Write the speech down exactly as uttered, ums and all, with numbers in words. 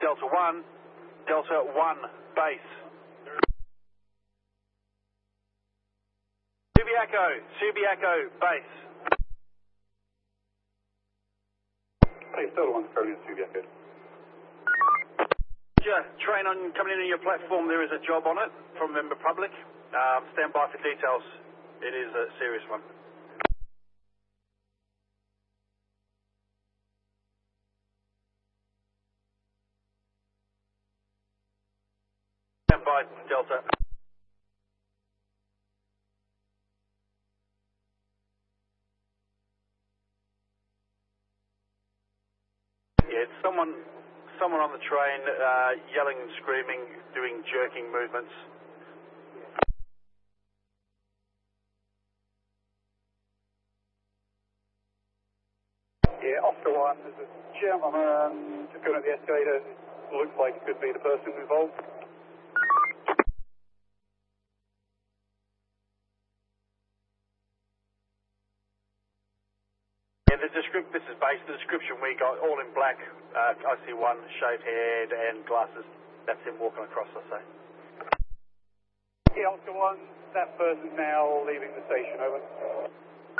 Delta one, Delta one base. Subiaco, Subiaco base. Hey, Delta one, Carolina, Subiaco. Yeah, train on coming in on your platform. There is a job on it from Member Public. Um, stand by for details. It is a serious one. Stand by, Delta. Yeah, it's someone, someone on the train uh, yelling and screaming, doing jerking movements. Yeah, Oscar one, there's a gentleman just going up the escalator. Looks like it could be the person involved. Yeah, the descrip- this is based, the description we got, all in black, uh, I see one, shaved head and glasses. That's him walking across, I say. Yeah, Oscar one, that person's now leaving the station, over.